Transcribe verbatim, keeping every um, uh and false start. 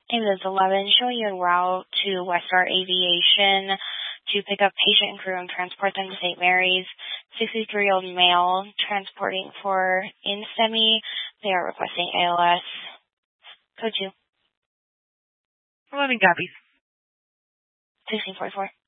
It is eleven, showing you en route to Westar Aviation to pick up patient and crew and transport them to Saint Mary's. sixty-three-year-old male transporting for in STEMI. They are requesting A L S. Code two. eleven copies. sixteen forty-four.